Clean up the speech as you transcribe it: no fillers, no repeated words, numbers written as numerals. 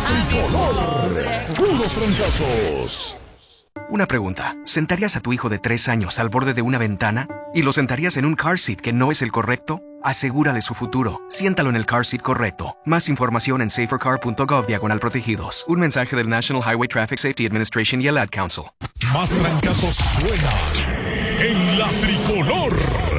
Tricolor. Puros fracasos. Una pregunta. ¿Sentarías a tu hijo de 3 años al borde de una ventana? ¿Y lo sentarías en un car seat que no es el correcto? Asegúrale su futuro. Siéntalo en el car seat correcto. Más información en safercar.gov/protegidos. Un mensaje del National Highway Traffic Safety Administration y el Ad Council. Más trancazos suenan en la Tricolor.